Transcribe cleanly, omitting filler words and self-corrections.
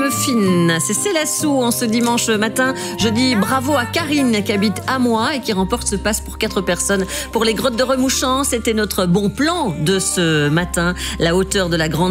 Meufine. C'est Célassou en ce dimanche matin. Je dis bravo à Karine qui habite à moi et qui remporte ce passe pour 4 personnes pour les grottes de Remouchant. C'était notre bon plan de ce matin. La hauteur de la grande